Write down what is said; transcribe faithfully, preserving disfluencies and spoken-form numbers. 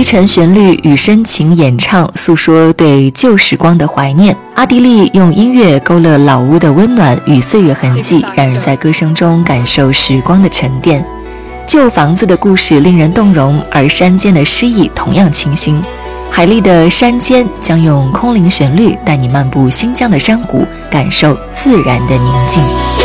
成旋律与深情演唱，诉说对旧时光的怀念。阿迪丽用音乐勾勒老屋的温暖与岁月痕迹，让人在歌声中感受时光的沉淀。旧房子的故事令人动容，而山间的诗意同样清新。海丽的山间将用空灵旋律带你漫步新疆的山谷，感受自然的宁静。